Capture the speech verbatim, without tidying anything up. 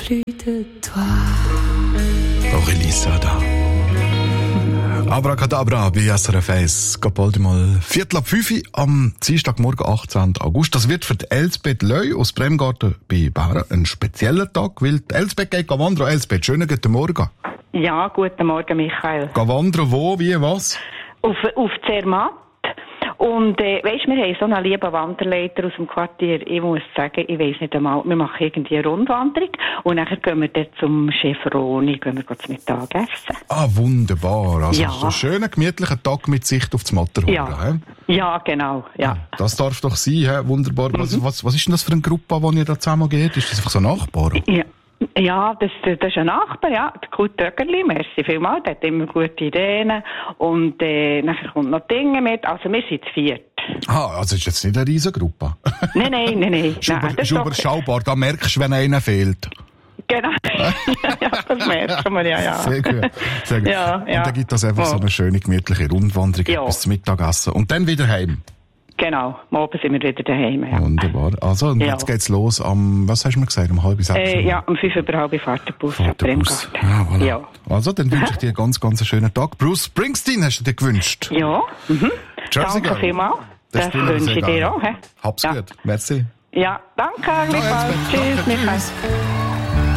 plus de toi. Aurélie Sada. Abracadabra bei S R F eins. Geht bald mal Viertel ab fünf am Dienstagmorgen, achtzehnten August. Das wird für die Elsbeth Leu aus Bremgarten bei Bären ein spezieller Tag, weil die Elsbeth geht wandern. Elsbeth, schönen guten Morgen. Ja, guten Morgen, Michael. Geh wandern wo, wie, was? Auf, auf Zermatt. Und, äh, weisst, wir haben so einen lieben Wanderleiter aus dem Quartier. Ich muss sagen, ich weiss nicht einmal, wir machen irgendwie eine Rundwanderung. Und nachher gehen wir dort zum Chefroni, gehen wir zum Mittagessen. Ah, wunderbar. Also, Ja. so einen schönen, gemütlichen Tag mit Sicht auf das Matterhorn. Ja. Ja, genau, ja. Das darf doch sein, he? Wunderbar. Was, Mhm. was, was ist denn das für eine Gruppe, die ihr da zusammen geht? Ist das einfach so ein Nachbar? Ja. Ja, das, das ist ein Nachbar, ja, der Kurt Tögerli, merci vielmals, der hat immer gute Ideen und äh, nachher kommt noch Dinge mit, also wir sind zu viert. Ah, also ist jetzt nicht eine Riesengruppe. Nein, nein, nein, nein. Ist über- Nein, das ist ist doch- überschaubar, da merkst du, wenn einer fehlt. Genau, ja, ja, das merken wir, ja, ja. Sehr gut. Sehr gut. Ja, ja. Und dann gibt das einfach Ja. so eine schöne, gemütliche Rundwanderung Ja. bis zum Mittagessen. Und dann wieder heim. Genau, morgen sind wir wieder daheim, ja. Wunderbar. Also, und Ja. jetzt geht's los am, was hast du mir gesagt, um halb sechs? Äh, ja, um fünf über halb fährt der Bus ab Der Bus. Bremgarten. Ja, voilà. Ja. Also, dann wünsche ich dir einen ganz, ganz schönen Tag. Bruce Springsteen hast du dir gewünscht. Ja, mhm. Jersey Danke Girl. vielmals. Das Das spielen wir wünsche sehr ich dir gerne. auch. He? Hab's Ja. gut. Merci. Ja, danke, gleichfalls. Elsbeth. Tschüss, Danke, Michael. tschüss.